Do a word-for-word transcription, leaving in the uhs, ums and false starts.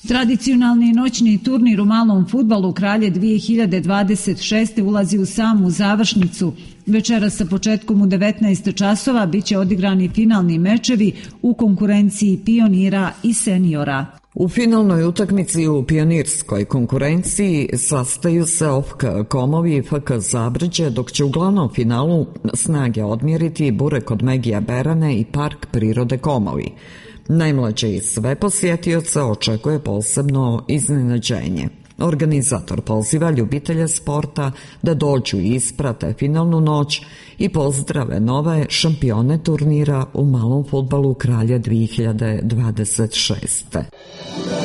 Tradicionalni noćni turnir u malom fudbalu Kralje dvije hiljade dvadeset šeste. ulazi u samu završnicu. Večera sa početkom u devetnaest časova bit će odigrani finalni mečevi u konkurenciji pionira i seniora. U finalnoj utakmici u pionirskoj konkurenciji sastaju se O F K Komovi i F K Zabrđe, dok će u glavnom finalu snage odmjeriti Burek od Megija Berane i Park prirode Komovi. Najmlađe i sve posjetioce očekuje posebno iznenađenje. Organizator poziva ljubitelje sporta da dođu i isprate finalnu noć i pozdrave nove šampione turnira u malom fudbalu Kralja dvije hiljade dvadeset šeste.